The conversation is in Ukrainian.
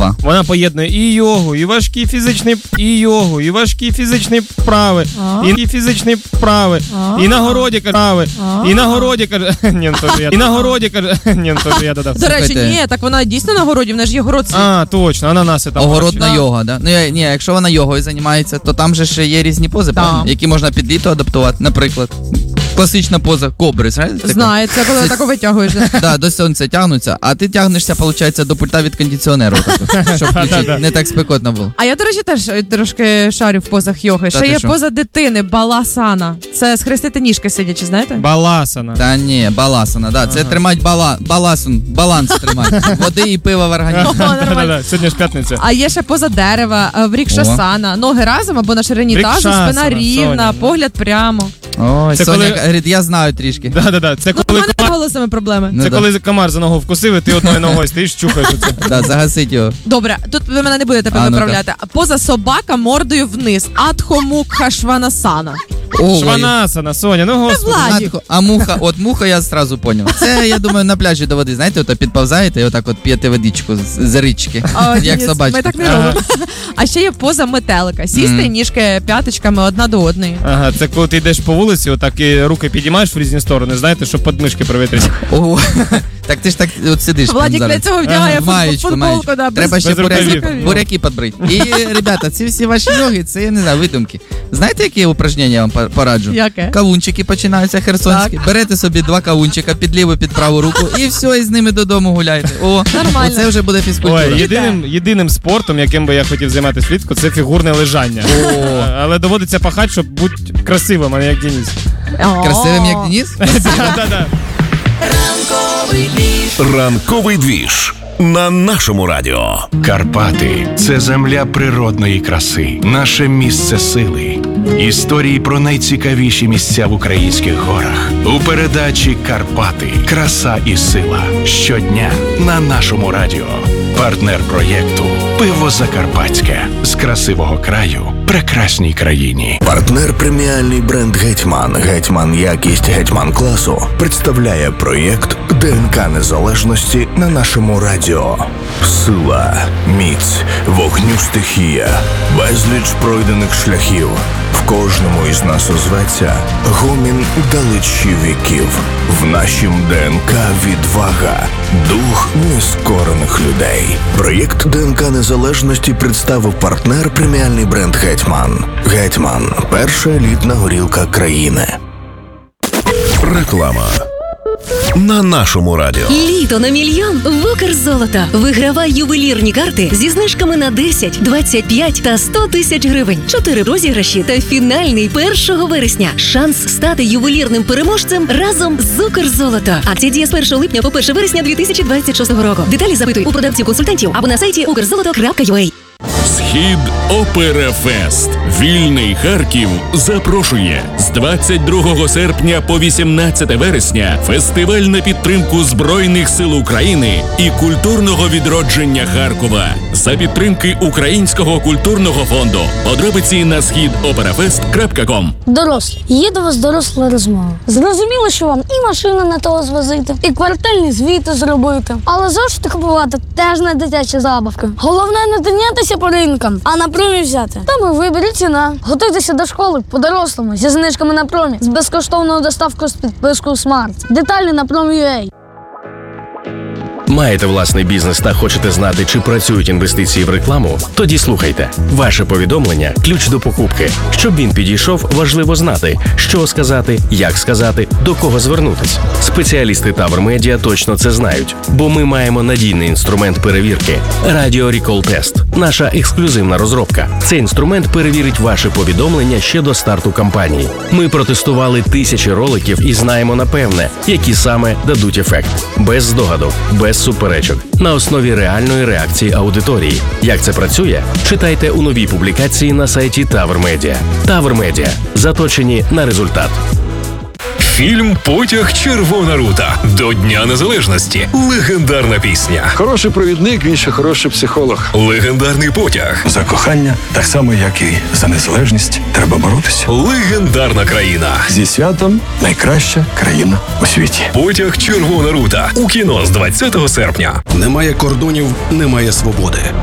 Опа. Вона поєднує і йогу, і важкі фізичні вправи, і фізичні вправи, і на городі каже, ні, то я додав. До речі, ні, так вона дійсно на городі, в неї ж є город. А, точно, ананаси там. Огородна йога, да? Ну, ні, якщо вона йогою займається, то там же ще є різні пози, правильно? Які можна під літо адаптувати, наприклад. Класична поза кобри, знаєте? Знаю, це коли тако витягуєш. Так, до сонця тягнуться, а ти тягнешся, виходить, до пульта від кондиціонеру, щоб включити, не так спекотно було. А я, до речі, теж трошки шарю в позах йоги. Ще є поза дитини, баласана. Це схрестити ніжки сидячи, знаєте? Баласана. Та ні, баласана, да. Це тримать баланс тримати. Води і пива в організмі. Сьогодні ж п'ятниця. А є ще поза дерева, врікшасана. Ноги разом або на ширині тазу, спина рівна, погляд прямо. Ой, Соня говорить, я знаю трішки. Да. Це коли голосами проблеми. Це коли комар за ногу вкусив, і ти одною ногою стоїш, чухаєш оце. Да, загасить його. Добре, тут ви мене не будете виправляти. Поза собака мордою вниз. Адхо-мукха шванасана. Шванасана, Соня, ну господи. А муха я сразу поняв. Це, я думаю, на пляжі до води, знаєте, ото підповзаєте і отак от п'єте водичку з річки, як собачка. Ми так не робимо. А ще є поза метелика. Сісти ніжки п'яточками одна до одної. Ага, це коли ти йдеш по вулиці, отак і руки підіймаєш в різні сторони, знаєте, щоб подмишки провітрити. Ого, так ти ж так от сидиш. Владик для цього вдягає футболку. Треба ще буряки підбрити. І, ребята, ці всі ваші йоги, це, я не знаю, видумки. Знаєте, які упражнення я вам пораджу? Яке? Кавунчики починаються херсонські. Берете собі 2 кавунчика під ліву, під праву руку і все, і з ними додому гуляйте. О, нормально. Це вже буде фізкультура. Ой, єдиним спортом, яким би я хотів займатися влітку, це фігурне лежання. Але доводиться пахати, щоб бути красивим, а не як Денис. Красивим, як Денис? Да. Ранковий двіж на нашому радіо. Карпати – це земля природної краси, наше місце сили. Історії про найцікавіші місця в українських горах. У передачі «Карпати. Краса і сила». Щодня на нашому радіо. Партнер проєкту «Пиво Закарпатське». З красивого краю прекрасній країні. Партнер преміальний бренд «Гетьман». «Гетьман» якість «Гетьман» класу представляє проєкт ДНК Незалежності на нашому радіо. Сила, міць, вогню стихія, безліч пройдених шляхів. В кожному із нас озветься гомін далечі віків. В нашім ДНК відвага, дух нескорених людей. Проєкт ДНК Незалежності представив партнер преміальний бренд «Гетьман». «Гетьман» – перша елітна горілка країни. Реклама на нашому радіо. Літо на мільйон в Укрзолото. Вигравай ювелірні карти зі знижками на 10, 25 та 100 тисяч гривень. 4 розіграші та фінальний 1 вересня. Шанс стати ювелірним переможцем разом з Укрзолото. Акція діє з 1 липня по 1 вересня 2026 року. Деталі запитуй у продавців-консультантів або на сайті ukrzoloto.ua. Схід Операфест. Вільний Харків запрошує з 22 серпня по 18 вересня фестиваль на підтримку Збройних сил України і культурного відродження Харкова за підтримки Українського культурного фонду. Подробиці на schidoperafest.com. Дорослі, є до вас доросла розмова. Зрозуміло, що вам і машину не того звозити, і квартальні звіти зробити. Але зошити купувати теж не дитячі забавки. Головне не тинятися по ринкам, а на промі взяти. Там і вибір, і ціна. Готуйтеся до школи по-дорослому зі знижками на промі, з безкоштовною доставкою з підпискою Смарт. Деталі на Промі.ua. Маєте власний бізнес та хочете знати, чи працюють інвестиції в рекламу? Тоді слухайте. Ваше повідомлення – ключ до покупки. Щоб він підійшов, важливо знати, що сказати, як сказати, до кого звернутись. Спеціалісти Тавр Медіа точно це знають, бо ми маємо надійний інструмент перевірки – Radio Recall Test. Наша ексклюзивна розробка. Цей інструмент перевірить ваше повідомлення ще до старту кампанії. Ми протестували тисячі роликів і знаємо напевне, які саме дадуть ефект. Без здогадок, без суперечок, на основі реальної реакції аудиторії. Як це працює? Читайте у новій публікації на сайті Тавр Медіа. Тавр Медіа. Заточені на результат. Фільм «Потяг. Червона рута» до Дня Незалежності. Легендарна пісня. Хороший провідник, він ще хороший психолог. Легендарний потяг. За кохання, так само, як і за незалежність, треба боротися. Легендарна країна. Зі святом найкраща країна у світі. «Потяг. Червона рута» у кіно з 20 серпня. Немає кордонів, немає свободи.